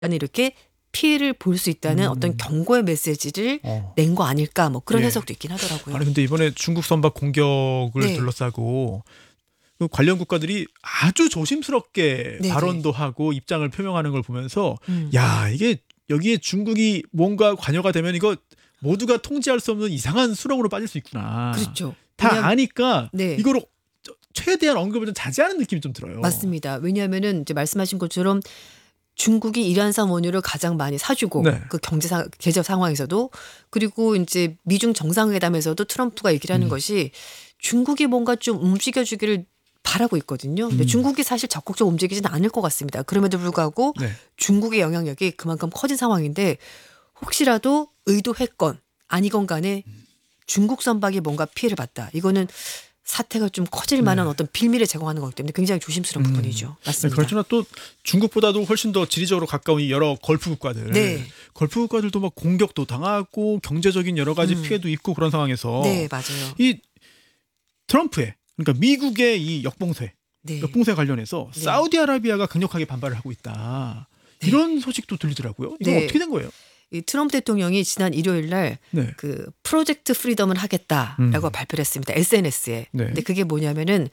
이렇게 피해를 볼 수 있다는 어떤 경고의 메시지를 낸 거 아닐까 뭐 그런 예. 해석도 있긴 하더라고요. 아니 근데 이번에 중국 선박 공격을 네. 둘러싸고 그 관련 국가들이 아주 조심스럽게 네네. 발언도 하고 입장을 표명하는 걸 보면서 야 이게 여기에 중국이 뭔가 관여가 되면 이거 모두가 통제할 수 없는 이상한 수렁으로 빠질 수 있구나. 그렇죠. 다 왜냐하면- 아니까 네. 이거를 최대한 언급을 좀 자제하는 느낌이 좀 들어요. 맞습니다. 왜냐하면은 이제 말씀하신 것처럼 중국이 이란산 원유를 가장 많이 사주고 네. 그 경제 상황에서도 그리고 이제 미중 정상회담에서도 트럼프가 얘기를 하는 것이 중국이 뭔가 좀 움직여주기를 바라고 있거든요. 근데 중국이 사실 적극적으로 움직이지는 않을 것 같습니다. 그럼에도 불구하고 네. 중국의 영향력이 그만큼 커진 상황인데 혹시라도 의도했건 아니건 간에 중국 선박이 뭔가 피해를 봤다. 이거는 사태가 좀 커질 만한 어떤 빌미를 제공하는 거기 때문에 굉장히 조심스러운 부분이죠. 네, 맞습니다. 그렇지만 또 중국보다도 훨씬 더 지리적으로 가까운 이 여러 걸프 국가들, 네. 걸프 국가들도 막 공격도 당하고 경제적인 여러 가지 피해도 있고 그런 상황에서 네, 맞아요. 이 트럼프의 그러니까 미국의 이 역봉쇄 네. 관련해서 네. 사우디아라비아가 강력하게 반발을 하고 있다. 이런 소식도 들리더라고요. 이거 네. 어떻게 된 거예요? 이 트럼프 대통령이 지난 일요일 날 네. 그 프로젝트 프리덤을 하겠다라고 발표를 했습니다. SNS에. 네. 근데 그게 뭐냐면은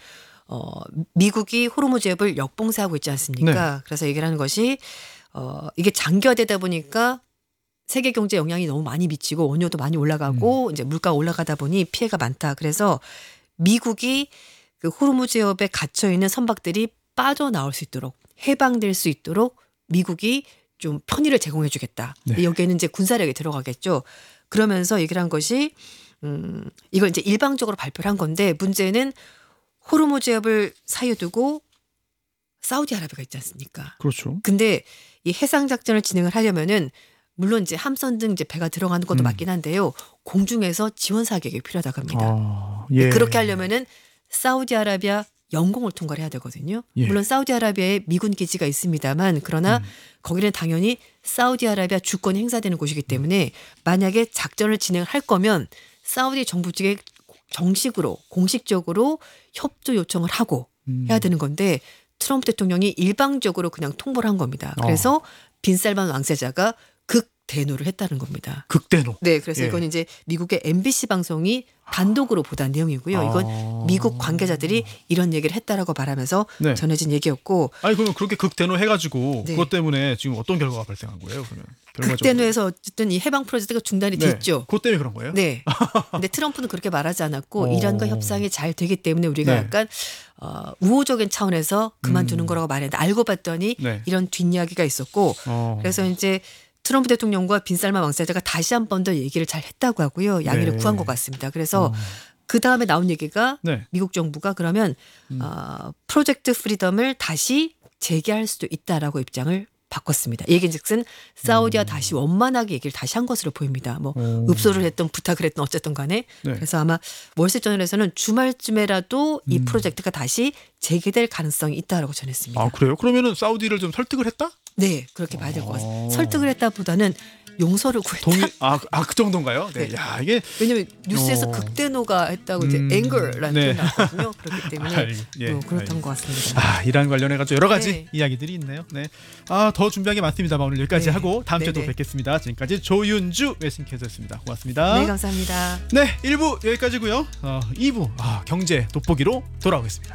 미국이 호르무즈 해협을 역봉쇄하고 있지 않습니까? 네. 그래서 얘기를 하는 것이 이게 장기화되다 보니까 세계 경제 영향이 너무 많이 미치고 원유도 많이 올라가고 이제 물가가 올라가다 보니 피해가 많다. 그래서 미국이 그 호르무즈 해협에 갇혀 있는 선박들이 빠져나올 수 있도록 해방될 수 있도록 미국이 좀 편의를 제공해 주겠다. 네. 여기에는 이제 군사력이 들어가겠죠. 그러면서 얘기를 한 것이 이걸 이제 일방적으로 발표를 한 건데 문제는 호르무즈 해협을 사이에 두고 사우디아라비아가 있지 않습니까? 그렇죠. 근데 이 해상 작전을 진행을 하려면은 물론 이제 함선 등 이제 배가 들어가는 것도 맞긴 한데요. 공중에서 지원 사격이 필요하다고 합니다. 아, 예. 그렇게 하려면은 사우디아라비아 영공을 통과를 해야 되거든요. 예. 물론 사우디아라비아에 미군 기지가 있습니다만 그러나 거기는 당연히 사우디아라비아 주권이 행사되는 곳이기 때문에 만약에 작전을 진행할 거면 사우디 정부 측에 정식으로 공식적으로 협조 요청을 하고 해야 되는 건데 트럼프 대통령이 일방적으로 그냥 통보를 한 겁니다. 그래서 빈살만 왕세자가 극대노를 했다는 겁니다. 극대노. 네, 그래서 예. 이건 이제 미국의 MBC 방송이 단독으로 보도한 내용이고요. 이건 미국 관계자들이 이런 얘기를 했다라고 말하면서 네. 전해진 얘기였고 아니 그러면 그렇게 극대노 해가지고 네. 그것 때문에 지금 어떤 결과가 발생한 거예요? 그러면 결과적으로? 극대노에서 어쨌든 이 해방 프로젝트가 중단이 네. 됐죠. 그것 때문에 그런 거예요? 네. 근데 트럼프는 그렇게 말하지 않았고 이란과 협상이 잘 되기 때문에 우리가 네. 약간 우호적인 차원에서 그만두는 거라고 말했는데 알고 봤더니 네. 이런 뒷이야기가 있었고 그래서 이제 트럼프 대통령과 빈살만 왕세자가 다시 한 번 더 얘기를 잘 했다고 하고요. 양해를 네. 구한 것 같습니다. 그래서 그 다음에 나온 얘기가 네. 미국 정부가 그러면 프로젝트 프리덤을 다시 재개할 수도 있다라고 입장을 바꿨습니다. 얘기즉슨 사우디와 다시 원만하게 얘기를 다시 한 것으로 보입니다. 뭐 읍소를 했던 부탁을 했던 어쨌든 간에 네. 그래서 아마 월세저널에서는 주말쯤에라도 이 프로젝트가 다시 재개될 가능성이 있다라고 전했습니다. 아 그래요? 그러면은 사우디를 좀 설득을 했다? 네, 그렇게 봐야 될 것 같습니다. 설득을 했다보다는 용서를 구했다. 그 정도인가요? 네. 네. 야 이게 왜냐하면 뉴스에서 극대노가 했다고 이제 앵거라는 네. 표현이 나왔거든요. 그렇기 때문에 예, 그렇던 것 같습니다. 이란 관련해가지고 여러 가지 네. 이야기들이 있네요. 네. 더 준비한 게 많습니다만 오늘 여기까지 네. 하고 다음 주에 또 네네. 뵙겠습니다. 지금까지 조윤주 웨싱캐스터였습니다. 고맙습니다. 네, 감사합니다. 네, 1부 여기까지고요. 2부 경제 돋보기로 돌아오겠습니다.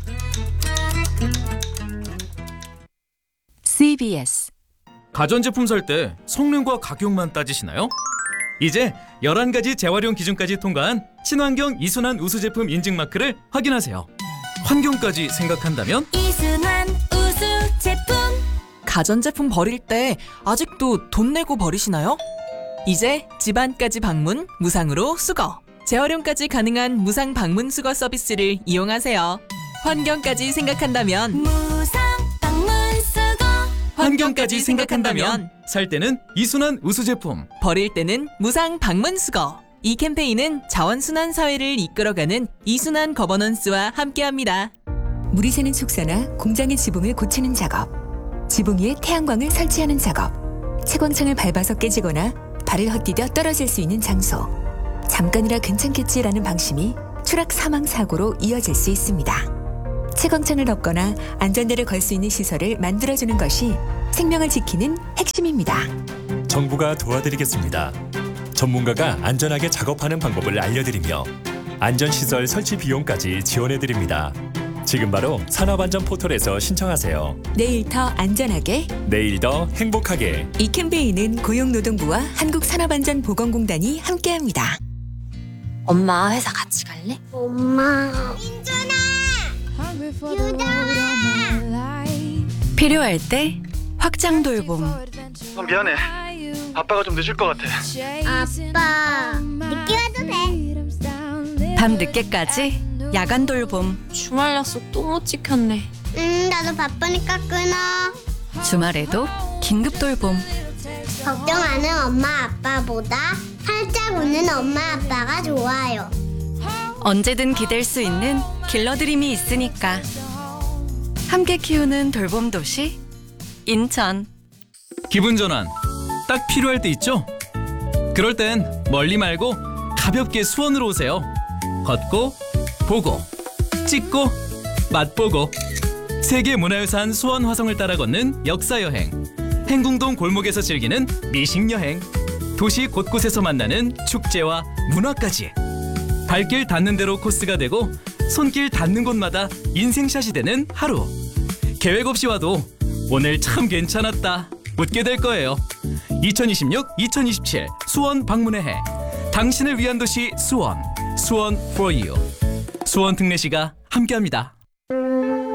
CBS 가전제품 살 때 성능과 가격만 따지시나요? 이제 11가지 재활용 기준까지 통과한 친환경 이순환 우수 제품 인증 마크를 확인하세요. 환경까지 생각한다면 이순환 우수 제품. 가전제품 버릴 때 아직도 돈 내고 버리시나요? 이제 집안까지 방문 무상으로 수거. 재활용까지 가능한 무상 방문 수거 서비스를 이용하세요. 환경까지 생각한다면 무상 방문 수거. 환경까지 생각한다면 살 때는 이순환 우수 제품. 버릴 때는 무상 방문 수거. 이 캠페인은 자원순환 사회를 이끌어가는 이순환 거버넌스와 함께합니다. 물이 새는 축사나 공장의 지붕을 고치는 작업, 지붕 위에 태양광을 설치하는 작업, 채광창을 밟아서 깨지거나 발을 헛디뎌 떨어질 수 있는 장소, 잠깐이라 괜찮겠지라는 방심이 추락 사망 사고로 이어질 수 있습니다. 채광창을 덮거나 안전대를 걸 수 있는 시설을 만들어주는 것이 생명을 지키는 핵심입니다. 정부가 도와드리겠습니다. 전문가가 안전하게 작업하는 방법을 알려드리며 안전시설 설치 비용까지 지원해드립니다. 지금 바로 산업안전 포털에서 신청하세요. 내일 더 안전하게, 내일 더 행복하게. 이 캠페인은 고용노동부와 한국산업안전보건공단이 함께합니다. 엄마 회사 같이 갈래? 엄마. 필요할 때 확장 돌봄. 미안해. 아빠가 좀 늦을 것 같아. 아빠 늦게 와도 돼. 밤 늦게까지 야간 돌봄. 주말 약속 또 못 지켰네. 나도 바쁘니까 끊어. 주말에도 긴급 돌봄. 걱정하는 엄마 아빠보다 활짝 웃는 엄마 아빠가 좋아요. 언제든 기댈 수 있는 길러드림이 있으니까. 함께 키우는 돌봄 도시 인천. 기분 전환 딱 필요할 때 있죠? 그럴 땐 멀리 말고 가볍게 수원으로 오세요. 걷고 보고 찍고 맛보고 세계문화유산 수원 화성을 따라 걷는 역사여행, 행궁동 골목에서 즐기는 미식여행, 도시 곳곳에서 만나는 축제와 문화까지 발길 닿는 대로 코스가 되고 손길 닿는 곳마다 인생샷이 되는 하루. 계획 없이 와도 오늘 참 괜찮았다 웃게 될 거예요. 2026-2027 수원 방문의 해. 당신을 위한 도시 수원. 수원 for you. 수원 특례시가 함께합니다.